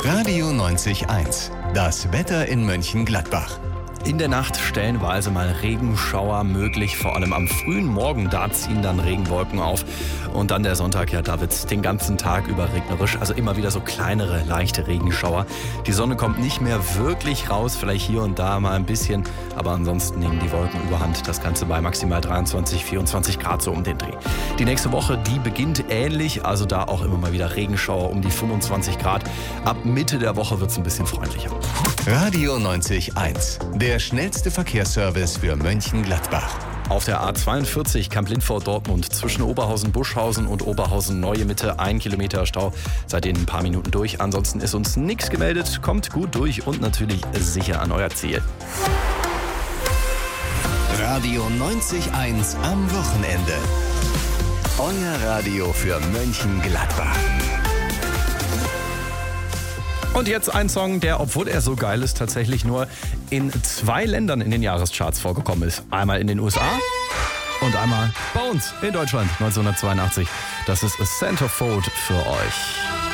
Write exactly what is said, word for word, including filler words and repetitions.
Radio neunzig eins. Das Wetter in Mönchengladbach. In der Nacht stellenweise mal Regenschauer möglich, vor allem am frühen Morgen, da ziehen dann Regenwolken auf. Und dann der Sonntag, ja, da wird's den ganzen Tag über regnerisch, also immer wieder so kleinere, leichte Regenschauer. Die Sonne kommt nicht mehr wirklich raus, vielleicht hier und da mal ein bisschen, aber ansonsten nehmen die Wolken überhand. Das Ganze bei maximal dreiundzwanzig, vierundzwanzig Grad so um den Dreh. Die nächste Woche, die beginnt ähnlich, also da auch immer mal wieder Regenschauer um die fünfundzwanzig Grad. Ab Mitte der Woche wird's ein bisschen freundlicher. Radio neunzig eins. Der schnellste Verkehrsservice für Mönchengladbach. Auf der A zweiundvierzig Kamp-Lindfort-Dortmund zwischen Oberhausen-Buschhausen und Oberhausen-Neue Mitte ein Kilometer Stau. Seid in ein paar Minuten durch. Ansonsten ist uns nichts gemeldet. Kommt gut durch und natürlich sicher an euer Ziel. Radio neunzig eins am Wochenende. Euer Radio für Mönchengladbach. Und jetzt ein Song, der, obwohl er so geil ist, tatsächlich nur in zwei Ländern in den Jahrescharts vorgekommen ist. Einmal in den U S A und einmal bei uns in Deutschland neunzehnhundertzweiundachtzig. Das ist A Centerfold für euch.